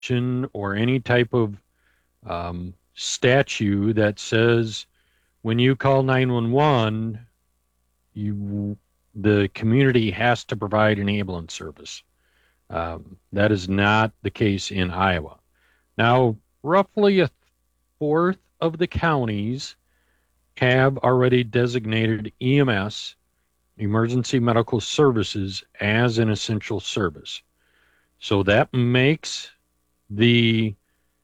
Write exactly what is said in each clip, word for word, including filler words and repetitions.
or any type of um, statute that says when you call nine one one, you the community has to provide an ambulance service. Um, that is not the case in Iowa. Now, roughly a fourth of the counties have already designated E M S, emergency medical services, as an essential service. So that makes the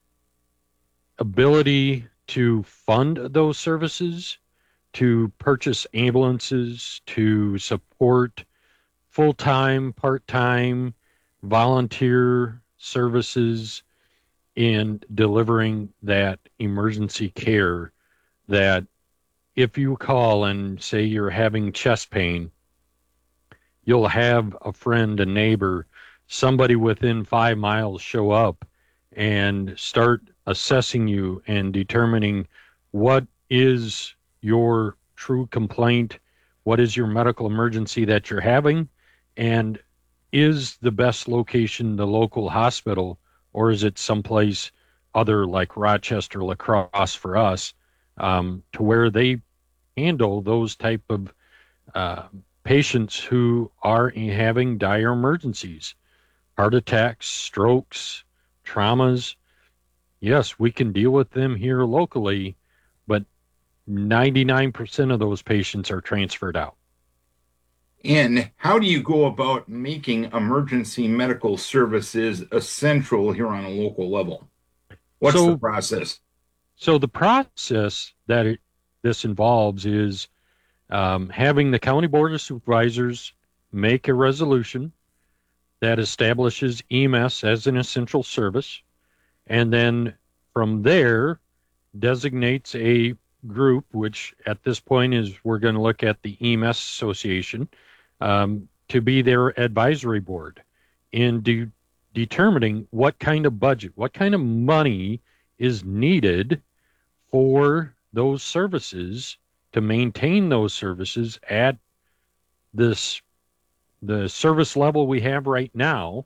ability to fund those services, to purchase ambulances, to support full time, part time, volunteer services in delivering that emergency care. That if you call and say you're having chest pain, you'll have a friend, a neighbor, somebody within five miles show up and start assessing you and determining what is your true complaint, what is your medical emergency that you're having, and is the best location the local hospital, or is it someplace other like Rochester, La Crosse for us, um, to where they handle those type of uh, patients who are having dire emergencies, heart attacks, strokes, traumas. Yes, we can deal with them here locally, but ninety-nine percent of those patients are transferred out. And how do you go about making emergency medical services essential here on a local level? What's the So, process? so the process that it, this involves is um, having the county board of supervisors make a resolution that establishes E M S as an essential service, and then from there designates a group, which at this point is we're going to look at the E M S Association, um, to be their advisory board in de- determining what kind of budget, what kind of money is needed for those services to maintain those services at this the service level we have right now,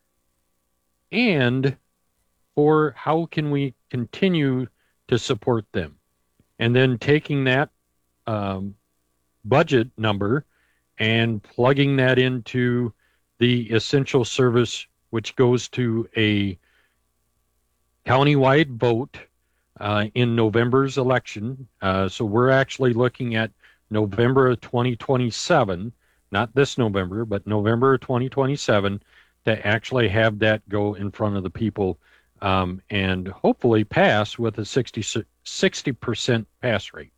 and for how can we continue to support them, and then taking that um, budget number and plugging that into the essential service, which goes to a countywide vote uh, in November's election. Uh, so we're actually looking at November of twenty twenty-seven, not this November, but November of twenty twenty-seven, to actually have that go in front of the people, um, and hopefully pass with a sixty percent pass rate.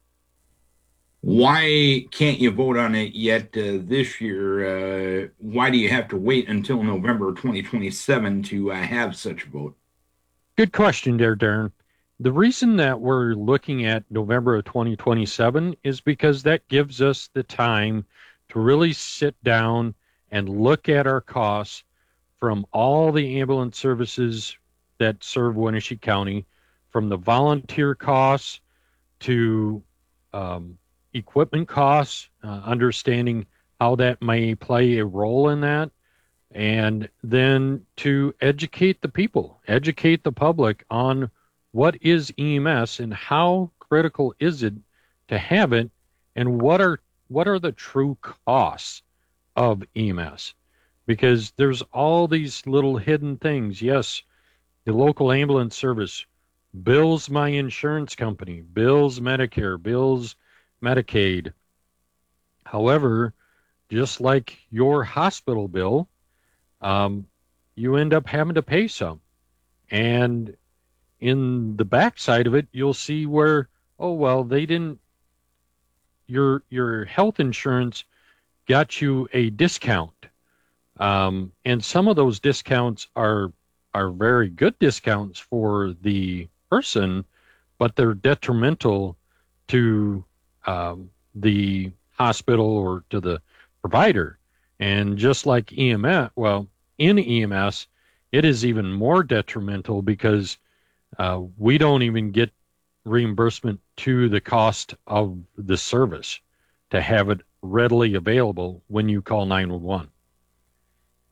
Why can't you vote on it yet uh, this year? Uh, why do you have to wait until November twenty twenty-seven to uh, have such a vote? Good question there, Darren. The reason that we're looking at November of twenty twenty-seven is because that gives us the time to really sit down and look at our costs from all the ambulance services that serve Wenatchee County, from the volunteer costs to um, equipment costs, uh, understanding how that may play a role in that, and then to educate the people, educate the public on what is E M S and how critical is it to have it, and what are what are the true costs of E M S, because there's all these little hidden things. Yes, the local ambulance service bills my insurance company, bills Medicare, bills Medicaid. However, just like your hospital bill, um, you end up having to pay some. And in the backside of it, you'll see where, oh, well, they didn't, your, your health insurance got you a discount. Um, and some of those discounts are, are very good discounts for the person, but they're detrimental to um, the hospital or to the provider. And just like E M S, well, in E M S, it is even more detrimental because uh, we don't even get reimbursement to the cost of the service to have it readily available when you call nine one one.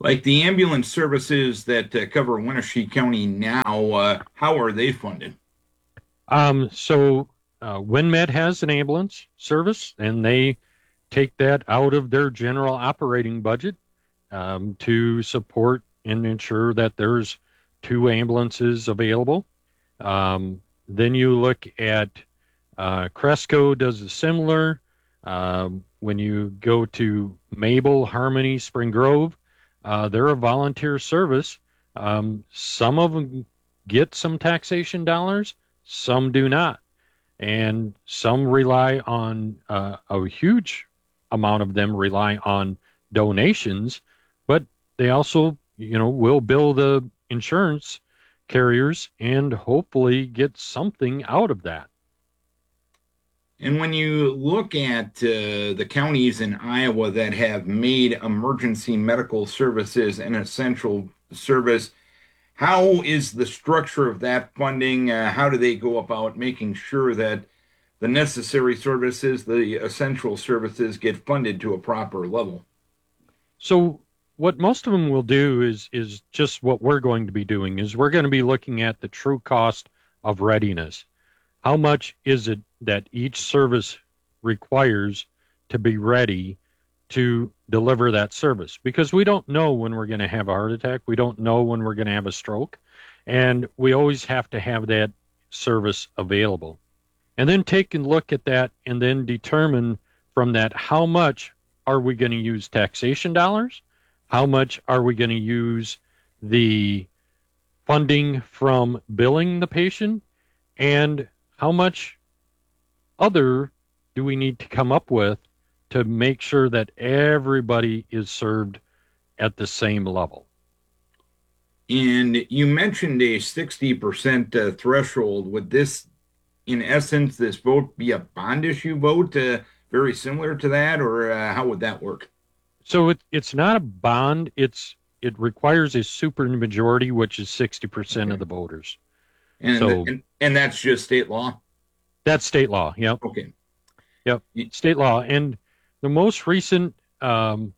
Like the ambulance services that uh, cover Wenatchee County now, uh, how are they funded? Um, so uh, WinMed has an ambulance service, and they take that out of their general operating budget um, to support and ensure that there's two ambulances available. Um, then you look at uh, Cresco does a similar. Um, when you go to Mabel, Harmony, Spring Grove, uh, they're a volunteer service. Um, some of them get some taxation dollars, some do not. And some rely on uh, a huge amount of them rely on donations, but they also, you know, will bill the insurance carriers and hopefully get something out of that. And when you look at uh, the counties in Iowa that have made emergency medical services an essential service, how is the structure of that funding? Uh, how do they go about making sure that the necessary services, the essential services, get funded to a proper level? So what most of them will do is is just what we're going to be doing is we're going to be looking at the true cost of readiness. How much is it that each service requires to be ready to deliver that service? Because we don't know when we're going to have a heart attack. We don't know when we're going to have a stroke. And we always have to have that service available. And then take a look at that and then determine from that how much are we going to use taxation dollars? How much are we going to use the funding from billing the patient? And how much other do we need to come up with to make sure that everybody is served at the same level? And you mentioned a sixty percent uh, threshold. Would this, in essence, this vote be a bond issue vote, uh, very similar to that, or uh, how would that work? So it, it's not a bond. It's it requires a supermajority, which is sixty percent Okay. of the voters. And, So and and that's just state law? that's state law. Yep. Okay. Yep. State law. And the most recent um,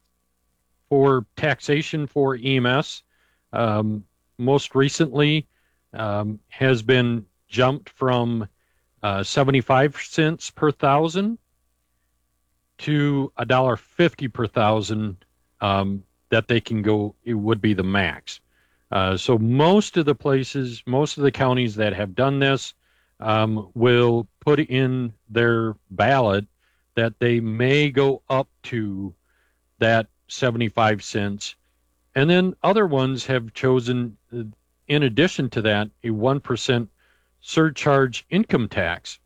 for taxation for E M S, um, most recently um, has been jumped from uh, seventy-five cents per thousand to a dollar fifty per thousand um, that they can go. It would be the max. Uh, so most of the places, most of the counties that have done this um, will put in their ballot that they may go up to that seventy-five cents. And then other ones have chosen, in addition to that, a one percent surcharge income tax.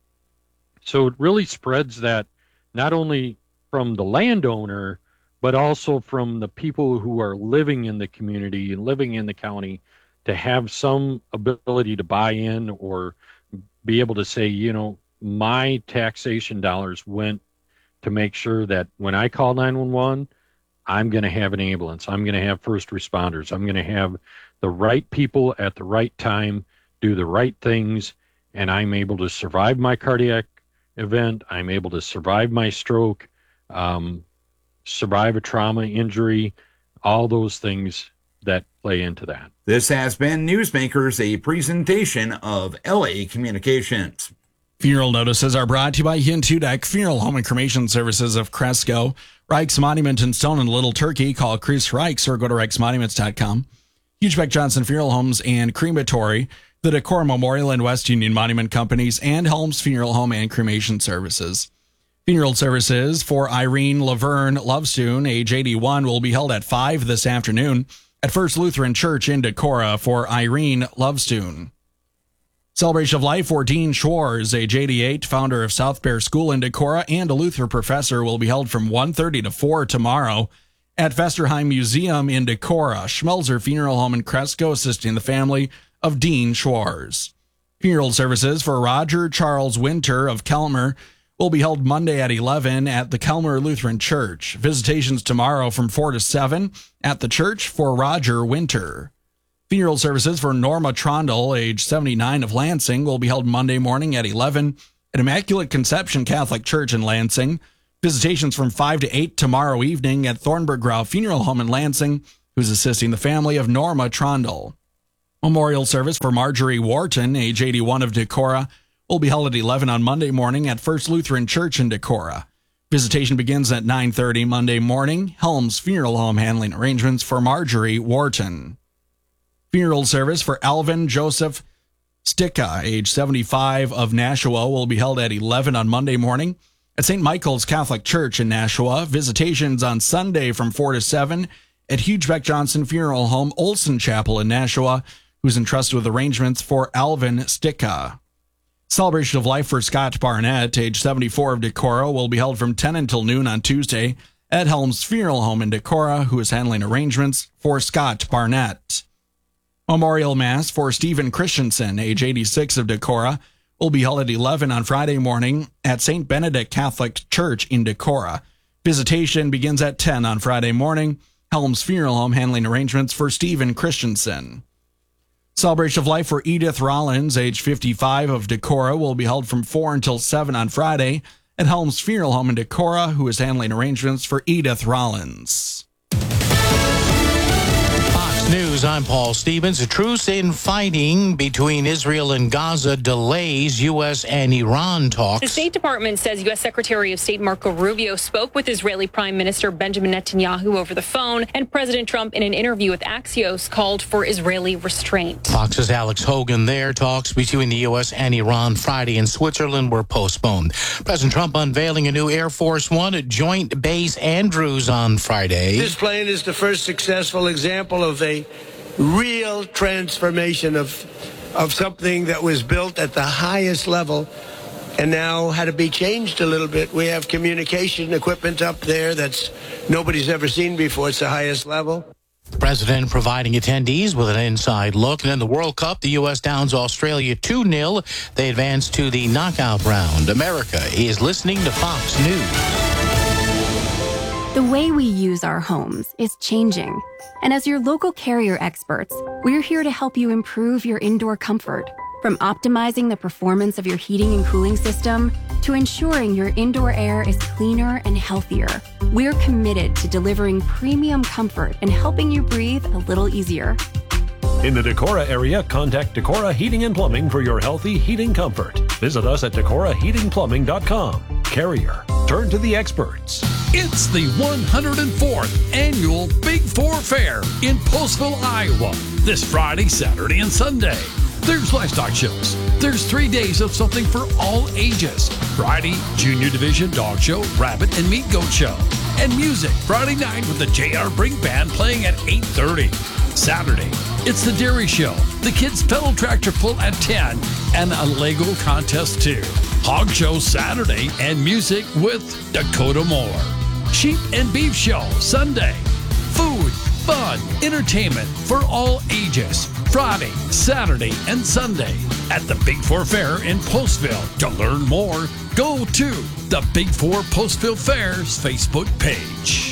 So it really spreads that not only from the landowner, but also from the people who are living in the community and living in the county to have some ability to buy in or be able to say, you know, my taxation dollars went to make sure that when I call nine one one, I'm going to have an ambulance. I'm going to have first responders. I'm going to have the right people at the right time, do the right things, and I'm able to survive my cardiac event. I'm able to survive my stroke, um, survive a trauma injury, all those things that play into that. This has been Newsmakers, a presentation of L A Communications. Funeral notices are brought to you by Hintudeck Funeral Home and Cremation Services of Cresco, Reich's Monument in Stone and Little Turkey. Call Chris Reichs or go to reichs monuments dot com. Hugebeck Johnson Funeral Homes and Crematory, the Decorah Memorial and West Union Monument Companies, and Helms Funeral Home and Cremation Services. Funeral services for Irene Laverne Lovestoon, age eighty-one, will be held at five this afternoon at First Lutheran Church in Decorah for Irene Lovestoon. Celebration of Life for Dean Schwartz, age eighty-eight, founder of South Bear School in Decorah and a Luther professor, will be held from one thirty to four tomorrow at Vesterheim Museum in Decorah. Schmelzer Funeral Home in Cresco assisting the family of Dean Schwartz. Funeral services for Roger Charles Winter of Kelmer will be held Monday at eleven at the Kelmer Lutheran Church. Visitations tomorrow from four to seven at the church for Roger Winter. Funeral services for Norma Trondle, age seventy-nine, of Lansing, will be held Monday morning at eleven at Immaculate Conception Catholic Church in Lansing. Visitations from five to eight tomorrow evening at Thornburg Grau Funeral Home in Lansing. who's assisting the family of Norma Trondle. Memorial service for Marjorie Wharton, age eighty-one, of Decorah, will be held at eleven on Monday morning at First Lutheran Church in Decorah. Visitation begins at nine thirty Monday morning. Helms Funeral Home handling arrangements for Marjorie Wharton. Funeral service for Alvin Joseph Sticka, age seventy-five, of Nashua, will be held at eleven on Monday morning at Saint Michael's Catholic Church in Nashua. Visitations on Sunday from four to seven at Hugebeck Johnson Funeral Home, Olson Chapel in Nashua, who's entrusted with arrangements for Alvin Sticka. Celebration of life for Scott Barnett, age seventy-four, of Decorah, will be held from ten until noon on Tuesday at Helms Funeral Home in Decorah, who is handling arrangements for Scott Barnett. Memorial Mass for Stephen Christensen, age eighty-six, of Decorah, will be held at eleven on Friday morning at Saint Benedict Catholic Church in Decorah. Visitation begins at ten on Friday morning. Helms Funeral Home handling arrangements for Stephen Christensen. Celebration of life for Edith Rollins, age fifty-five, of Decorah, will be held from four until seven on Friday at Helms Funeral Home in Decorah, who is handling arrangements for Edith Rollins. News, I'm Paul Stevens. A truce in fighting between Israel and Gaza delays U S and Iran talks. The State Department says U S Secretary of State Marco Rubio spoke with Israeli Prime Minister Benjamin Netanyahu over the phone, and President Trump, in an interview with Axios, called for Israeli restraint. Fox's Alex Hogan there. Talks between the U S and Iran Friday in Switzerland were postponed. President Trump unveiling a new Air Force One at Joint Base Andrews on Friday. This plane is the first successful example of a real transformation of of something that was built at the highest level and now had to be changed a little bit. We have communication equipment up there that's nobody's ever seen before. It's the highest level. President providing attendees with an inside look. And in the World Cup, the U S downs Australia two nil. They advance to the knockout round. America is listening to Fox News. The way we use our homes is changing. And as your local Carrier experts, we're here to help you improve your indoor comfort. From optimizing the performance of your heating and cooling system to ensuring your indoor air is cleaner and healthier, we're committed to delivering premium comfort and helping you breathe a little easier. In the Decorah area, contact Decorah Heating and Plumbing for your healthy heating comfort. Visit us at decorah heating plumbing dot com. Carrier, turn to the experts. It's the one hundred fourth Annual Big Four Fair in Postville, Iowa, this Friday, Saturday, and Sunday. There's livestock shows. There's three days of something for all ages. Friday, Junior Division Dog Show, Rabbit and Meat Goat Show. And music Friday night with the J R Brink Band playing at eight thirty. Saturday, it's the Dairy Show, the Kids Pedal Tractor Pull at ten, and a Lego contest too. Hog Show Saturday, and music with Dakota Moore. Sheep and Beef Show Sunday. Food, fun, entertainment for all ages. Friday, Saturday, and Sunday at the Big Four Fair in Postville. To learn more, go to the Big Four Postville Fair's Facebook page.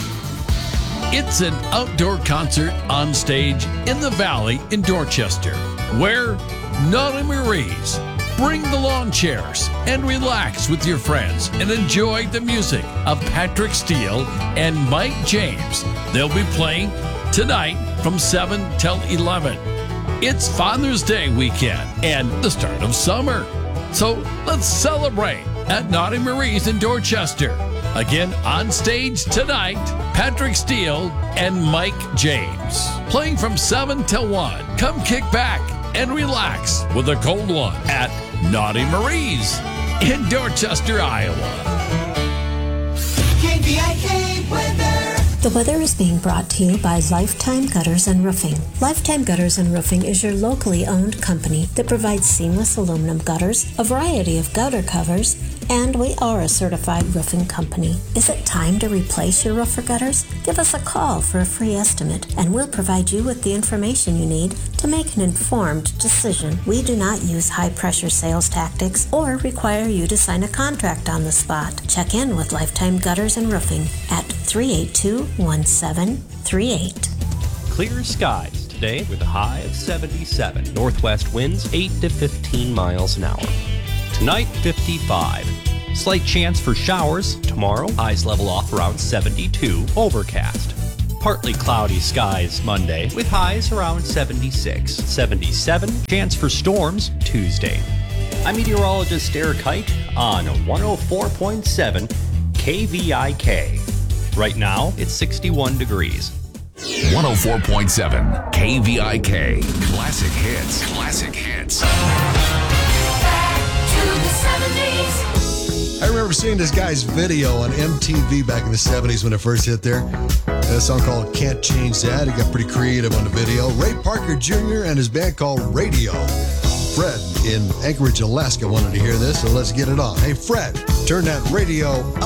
It's an outdoor concert on stage in the Valley in Dorchester, where Naughty Marie's bring the lawn chairs and relax with your friends and enjoy the music of Patrick Steele and Mike James. They'll be playing tonight from seven till eleven. It's Father's Day weekend and the start of summer. So let's celebrate at Naughty Marie's in Dorchester. Again, on stage tonight, Patrick Steele and Mike James. Playing from seven till one. Come kick back and relax with a cold one at Naughty Marie's in Dorchester, Iowa. K B I K weather. The weather is being brought to you by Lifetime Gutters and Roofing. Lifetime Gutters and Roofing is your locally owned company that provides seamless aluminum gutters, a variety of gutter covers, and we are a certified roofing company. Is it time to replace your roof or gutters? Give us a call for a free estimate, and we'll provide you with the information you need to make an informed decision. We do not use high-pressure sales tactics or require you to sign a contract on the spot. Check in with Lifetime Gutters and Roofing at three eight two, one seven three eight. Clear skies today with a high of seventy-seven. Northwest winds eight to fifteen miles an hour. Tonight, fifty-five. Slight chance for showers. Tomorrow, highs level off around seventy-two. Overcast. Partly cloudy skies Monday with highs around seventy-six. seventy-seven, chance for storms Tuesday. I'm meteorologist Derek Height on one oh four point seven K V I K. Right now, it's sixty-one degrees. one oh four point seven K V I K. Classic hits. Classic hits. Back to the seventies. I remember seeing this guy's video on M T V back in the seventies when it first hit there. A song called Can't Change That. He got pretty creative on the video. Ray Parker Junior and his band called Radio. Fred in Anchorage, Alaska wanted to hear this, so let's get it on. Hey, Fred, turn that radio up.